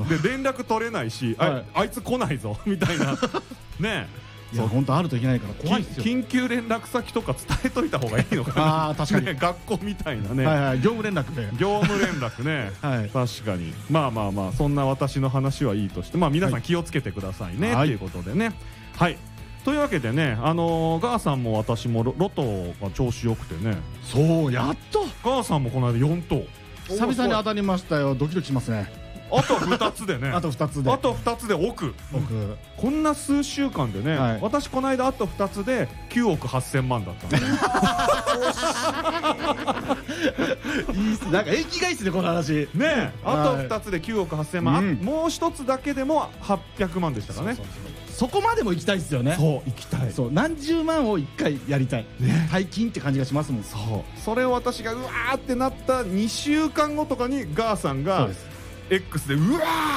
で連絡取れないし、あいつ来ないぞみたいなね。 いや本当あるといけないから怖いですよ。 緊急連絡先とか伝えといた方がいいのかな。 あ確かに、 学校みたいなね。 業務連絡で。 業務連絡ね。確かに。まあそんな私の話はいいとして、皆さん気をつけてくださいねっていうことでね。はい。というわけでね、ガーさんも私もロトが調子よくてね。 そうやっと。 ガーさんもこの間4等。 久々に当たりましたよ。ドキドキしますね。 あと2つでね。 あと2つで。 あと2つで億。こんな数週間でね、私この間あと2つで9億8000万だったいいっす。なんか縁起がいいっすねこの話ね。あと2つで9億8000万、もう1つだけでも800万でしたからね。 そこまでも行きたいっすよね。 そう行きたい。 そう何十万を1回やりたい、大金って感じがしますもん。 それを私がうわーってなった2週間後とかにガーさんが X でうわ